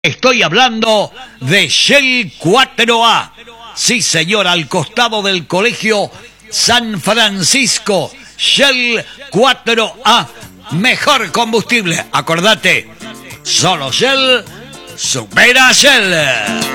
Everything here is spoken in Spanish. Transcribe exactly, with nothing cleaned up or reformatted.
Estoy hablando de Shell cuatro A. Sí, señor, al costado del colegio San Francisco. Shell cuatro A. Mejor combustible. Acordate, solo Shell supera a Shell.